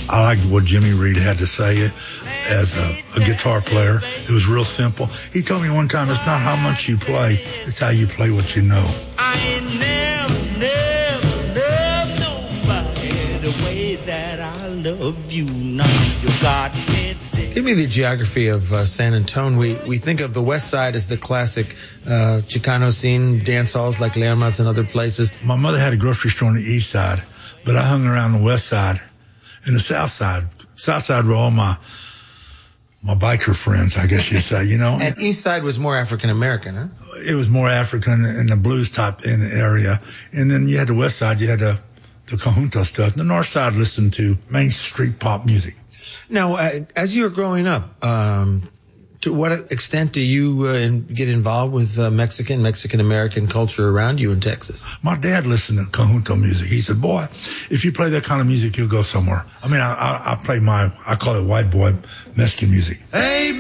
I liked what Jimmy Reed had to say as a guitar player. It was real simple. He told me one time, it's not how much you play, it's how you play what you know. I ain't never loved nobody the way that I love you now. You got me. Give me the geography of San Antonio. We think of the West Side as the classic Chicano scene, dance halls like Lerma's and other places. My mother had a grocery store on the East Side, but I hung around the West Side and the South Side. South Side were all my biker friends, I guess you'd say, you know. And East Side was more African-American, huh? It was more African and the blues type in the area. And then you had the West Side, you had the conjunto stuff. The North Side listened to Main Street pop music. Now, as you were growing up, to what extent do you get involved with Mexican-American culture around you in Texas? My dad listened to conjunto music. He said, boy, if you play that kind of music, you'll go somewhere. I mean, I play I call it white boy Mexican music. Hey,